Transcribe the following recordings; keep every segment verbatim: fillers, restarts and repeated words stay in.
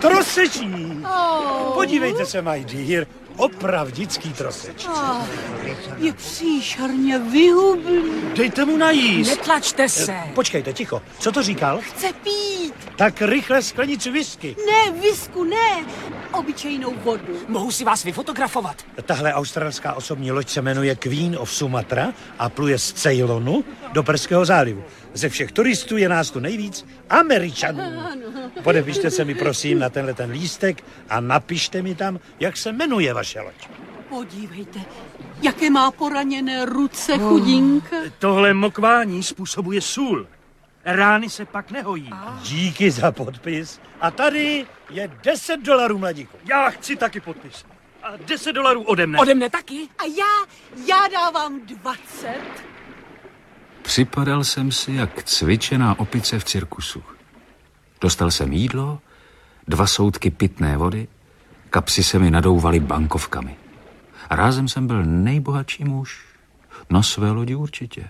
Trosečník. Oh. Podívejte se, my dear, opravdický trosečník. Oh. Je příšerně vyhublý. Dejte mu najíst. Netlačte se. Počkejte, ticho. Co to říkal? Chce pít. Tak rychle sklenici whisky. Ne, visku, ne. Obyčejnou vodu. Mohu si vás vyfotografovat? Tahle australská osobní loď se jmenuje Queen of Sumatra a pluje z Ceylonu do Perského zálivu. Ze všech turistů je nás tu nejvíc Američanů. Podepište se mi prosím na tenhle ten lístek a napište mi tam, jak se jmenuje vaše loď. Podívejte, jaké má poraněné ruce, chudinka. Tohle mokvání způsobuje sůl. Rány se pak nehojí. Díky za podpis. A tady je deset dolarů, mladíku. Já chci taky podpis. A deset dolarů ode mne. Ode mne taky? A já, já dávám dvacet. Připadal jsem si jak cvičená opice v cirkusu. Dostal jsem jídlo, dva soudky pitné vody, kapsy se mi nadouvaly bankovkami. A rázem jsem byl nejbohatší muž. Na své lodi určitě.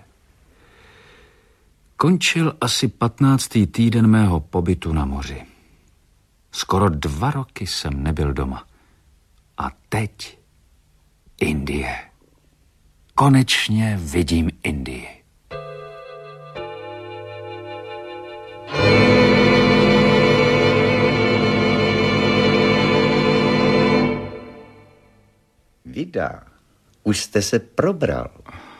Končil asi patnáctý týden mého pobytu na moři. Skoro dva roky jsem nebyl doma. A teď Indie. Konečně vidím Indii. Vida, už jste se probral.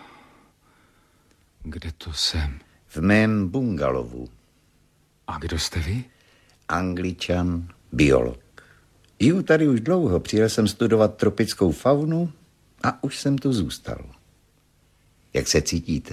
Kde to jsem? V mém bungalovu. A kdo jste vy? Angličan, biolog. Žiju tady už dlouho, přijel jsem studovat tropickou faunu a už jsem tu zůstal. Jak se cítíte?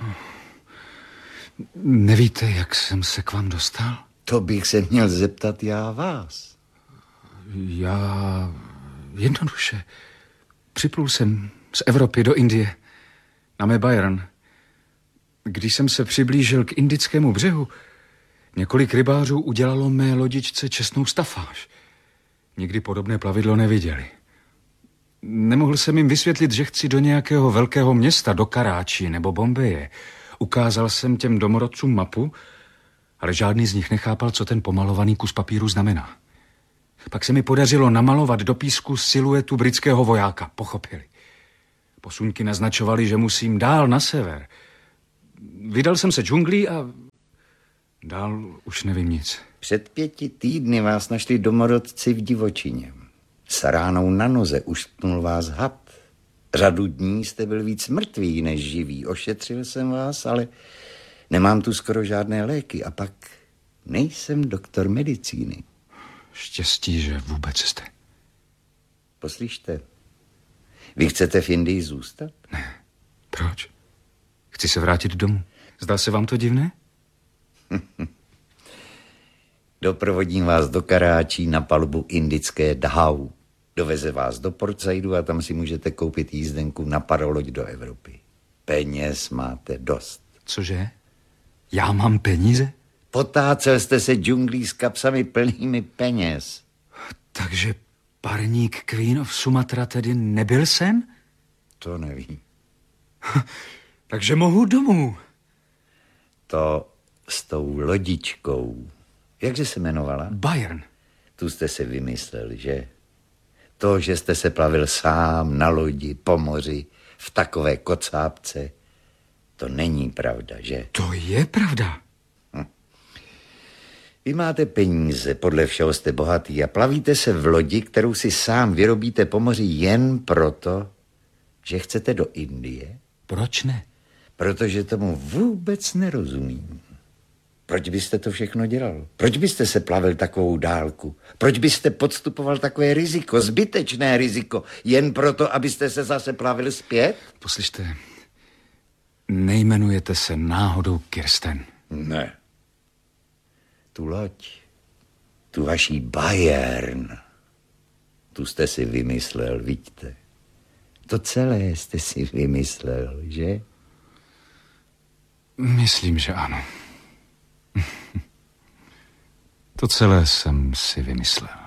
Nevíte, jak jsem se k vám dostal? To bych se měl zeptat já vás. Já jednoduše. Připlul jsem z Evropy do Indie na mé Byron. Když jsem se přiblížil k indickému břehu, několik rybářů udělalo mé lodičce čestnou stafáž. Nikdy podobné plavidlo neviděli. Nemohl jsem jim vysvětlit, že chci do nějakého velkého města, do Karáči nebo Bombeje. Ukázal jsem těm domorodcům mapu, ale žádný z nich nechápal, co ten pomalovaný kus papíru znamená. Pak se mi podařilo namalovat do písku siluetu britského vojáka. Pochopili. Posuňky naznačovaly, že musím dál na sever. Vydal jsem se džunglí a dál už nevím nic. Před pěti týdny vás našli domorodci v divočině. S ránou na noze uštknul vás had. Řadu dní jste byl víc mrtvý než živý. Ošetřil jsem vás, ale nemám tu skoro žádné léky. A pak nejsem doktor medicíny. Štěstí, že vůbec jste. Poslyšte, vy chcete v Indii zůstat? Ne. Proč? Chci se vrátit domů. Zdá se vám to divné? Doprovodím vás do Karáčí na palubu indické Dhau. Doveze vás do Port Saidu a tam si můžete koupit jízdenku na paroloď do Evropy. Peněz máte dost. Cože? Já mám peníze? Potácel jste se džunglí s kapsami plnými peněz. Takže parník Queen of Sumatra tedy nebyl sen? To nevím. Takže mohu domů. To s tou lodičkou. Jakže se jmenovala? Byron. Tu jste se vymyslel, že? To, že jste se plavil sám na lodi po moři v takové kocápce, to není pravda, že? To je pravda. Hm. Vy máte peníze, podle všeho jste bohatý a plavíte se v lodi, kterou si sám vyrobíte po moři jen proto, že chcete do Indie? Proč ne? Protože tomu vůbec nerozumím. Proč byste to všechno dělal? Proč byste se plavil takovou dálku? Proč byste podstupoval takové riziko, zbytečné riziko, jen proto, abyste se zase plavil zpět? Poslyšte, nejmenujete se náhodou Kirsten? Ne. Tu loď, tu vaší Byron, tu jste si vymyslel, vidíte. To celé jste si vymyslel, že? Myslím, že ano. To celé jsem si vymyslel.